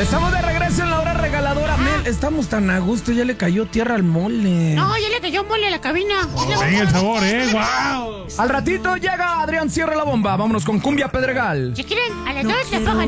Estamos de regreso en la hora regaladora. Mel, estamos tan a gusto, ya le cayó tierra al mole. No, ya le cayó mole a la cabina. Ven el sabor, ¡wow! Al ratito llega Adrián, cierra la bomba. Vámonos con Cumbia Pedregal. Si quieren, a las 2 le pongan